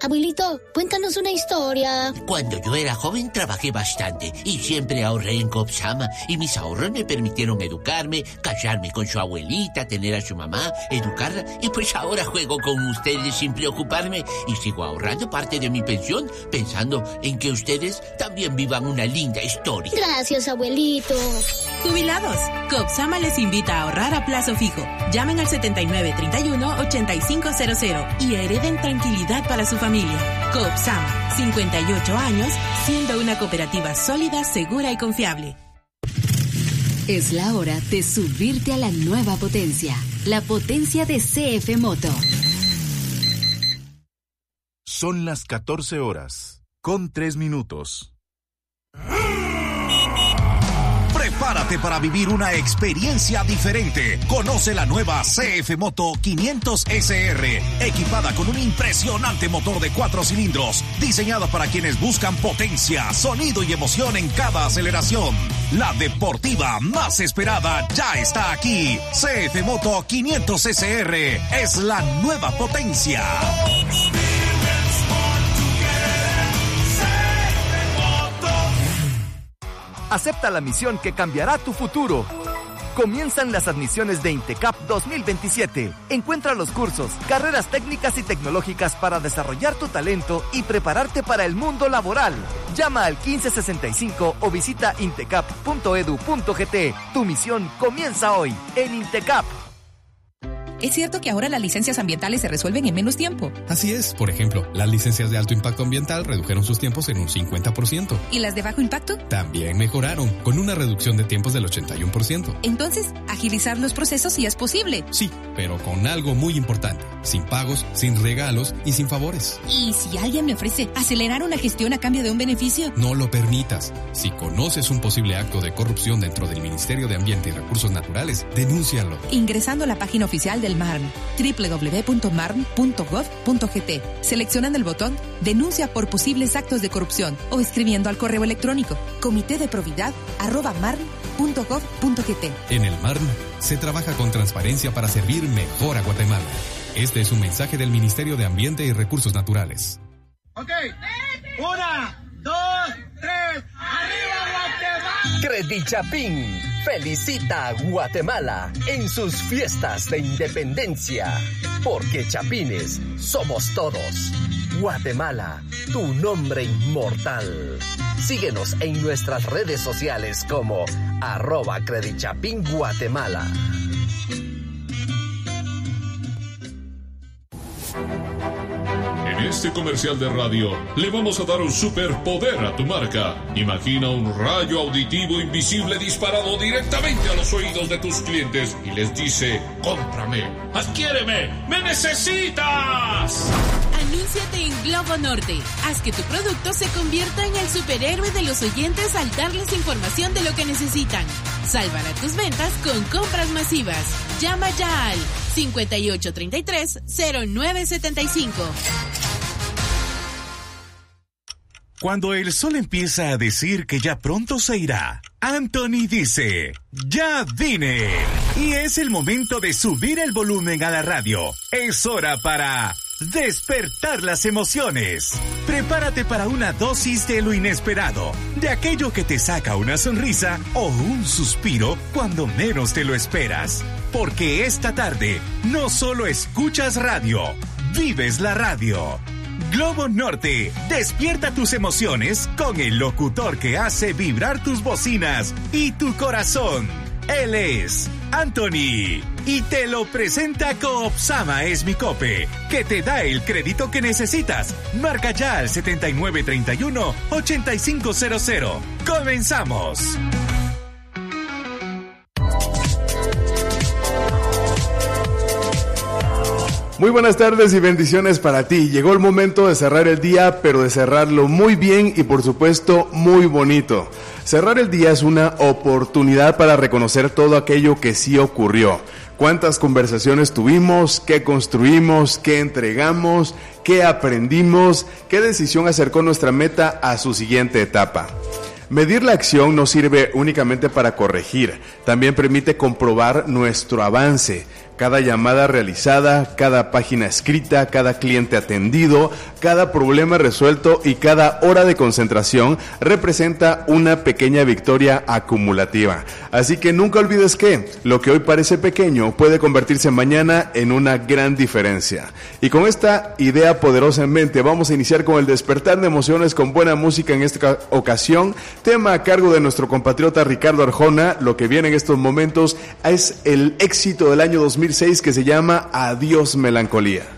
Abuelito, cuéntanos una historia. Cuando yo era joven trabajé bastante y siempre ahorré en Copsama y mis ahorros me permitieron educarme, casarme con su abuelita, tener a su mamá, educarla y pues ahora juego con ustedes sin preocuparme y sigo ahorrando parte de mi pensión pensando en que ustedes también vivan una linda historia. Gracias, abuelito. Jubilados, Copsama les invita a ahorrar a plazo fijo. Llamen al 7931-8500 y hereden tranquilidad para su familia. Copsama, 58 años, siendo una cooperativa sólida, segura y confiable. Es la hora de subirte a la nueva potencia, la potencia de CF Moto. Son las 14 horas, con 3 minutos. Prepárate para vivir una experiencia diferente. Conoce la nueva CF Moto 500 SR, equipada con un impresionante motor de 4 cilindros, diseñada para quienes buscan potencia, sonido y emoción en cada aceleración. La deportiva más esperada ya está aquí. CF Moto 500 SR es la nueva potencia. Acepta la misión que cambiará tu futuro. Comienzan las admisiones de INTECAP 2027. Encuentra los cursos, carreras técnicas y tecnológicas para desarrollar tu talento y prepararte para el mundo laboral. Llama al 1565 o visita intecap.edu.gt. Tu misión comienza hoy en INTECAP. ¿Es cierto que ahora las licencias ambientales se resuelven en menos tiempo? Así es. Por ejemplo, las licencias de alto impacto ambiental redujeron sus tiempos en un 50%. ¿Y las de bajo impacto? También mejoraron, con una reducción de tiempos del 81%. Entonces, agilizar los procesos sí es posible. Sí, pero con algo muy importante. Sin pagos, sin regalos y sin favores. ¿Y si alguien me ofrece acelerar una gestión a cambio de un beneficio? No lo permitas. Si conoces un posible acto de corrupción dentro del Ministerio de Ambiente y Recursos Naturales, denúncialo. Ingresando a la página oficial del MARN, www.marn.gov.gt, seleccionando el botón Denuncia por posibles actos de corrupción o escribiendo al correo electrónico comitédeprobidad@marn.gov.gt. En el MARN se trabaja con transparencia para servir mejor a Guatemala. Este es un mensaje del Ministerio de Ambiente y Recursos Naturales. Ok, 1, 2, 3, ¡arriba Guatemala! Credichapín felicita a Guatemala en sus fiestas de independencia, porque chapines somos todos. Guatemala, tu nombre inmortal. Síguenos en nuestras redes sociales como @Credichapinguatemala. En este comercial de radio le vamos a dar un superpoder a tu marca. Imagina un rayo auditivo invisible disparado directamente a los oídos de tus clientes y les dice: cómprame, adquiéreme, me necesitas. Anúnciate en Globo Norte. Haz que tu producto se convierta en el superhéroe de los oyentes al darles información de lo que necesitan. Salvará tus ventas con compras masivas. Llama ya al 5833-0975. Cuando el sol empieza a decir que ya pronto se irá, Anthony dice: ¡ya vine! Y es el momento de subir el volumen a la radio. Es hora para despertar las emociones. Prepárate para una dosis de lo inesperado, de aquello que te saca una sonrisa o un suspiro cuando menos te lo esperas. Porque esta tarde no solo escuchas radio, vives la radio. Globo Norte, despierta tus emociones con el locutor que hace vibrar tus bocinas y tu corazón. Él es Anthony y te lo presenta Copsama Es Mi Cope, que te da el crédito que necesitas. Marca ya al 7931-8500. ¡Comenzamos! Muy buenas tardes y bendiciones para ti. Llegó el momento de cerrar el día, pero de cerrarlo muy bien y por supuesto muy bonito. Cerrar el día es una oportunidad para reconocer todo aquello que sí ocurrió. Cuántas conversaciones tuvimos, qué construimos, qué entregamos, qué aprendimos, qué decisión acercó nuestra meta a su siguiente etapa. Medir la acción no sirve únicamente para corregir, también permite comprobar nuestro avance. Cada llamada realizada, cada página escrita, cada cliente atendido, cada problema resuelto y cada hora de concentración representa una pequeña victoria acumulativa. Así que nunca olvides que lo que hoy parece pequeño puede convertirse mañana en una gran diferencia. Y con esta idea poderosa en mente, vamos a iniciar con el despertar de emociones con buena música en esta ocasión, tema a cargo de nuestro compatriota Ricardo Arjona. Lo que viene en estos momentos es el éxito del año 2006 que se llama Adiós Melancolía.